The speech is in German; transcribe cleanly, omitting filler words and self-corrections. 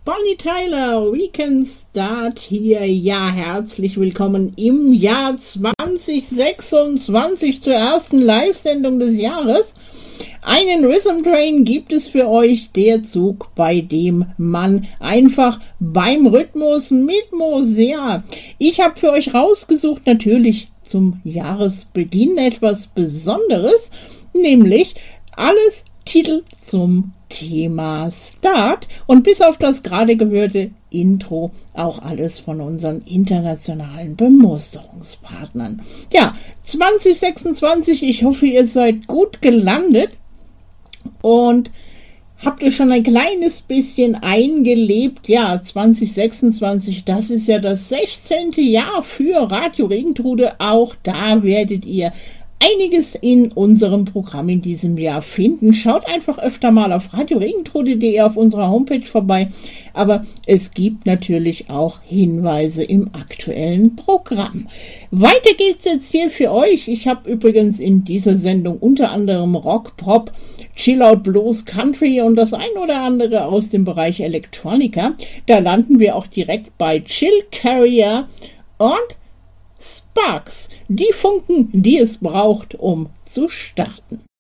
Bonnie Tyler, We Can Start Here. Ja, herzlich willkommen im Jahr 2026 zur ersten Live-Sendung des Jahres. Einen Rhythm Train gibt es für euch, der Zug, bei dem man einfach beim Rhythmus mit muss. Ja, ich habe für euch rausgesucht, natürlich zum Jahresbeginn etwas Besonderes, nämlich alles Titel zum Thema Start und bis auf das gerade gehörte Intro auch alles von unseren internationalen Bemusterungspartnern. Ja, 2026, ich hoffe, ihr seid gut gelandet und habt ihr schon ein kleines bisschen eingelebt. Ja, 2026, das ist ja das 16. Jahr für Radio Regentrude. Auch da werdet ihr einiges in unserem Programm in diesem Jahr finden. Schaut einfach öfter mal auf radioregentrude.de auf unserer Homepage vorbei. Aber es gibt natürlich auch Hinweise im aktuellen Programm. Weiter geht's jetzt hier für euch. Ich habe übrigens in dieser Sendung unter anderem Rock, Pop, Chillout, Blues, Country und das ein oder andere aus dem Bereich Electronica. Da landen wir auch direkt bei Chill Carrier und Sparks, die Funken, die es braucht, um zu starten.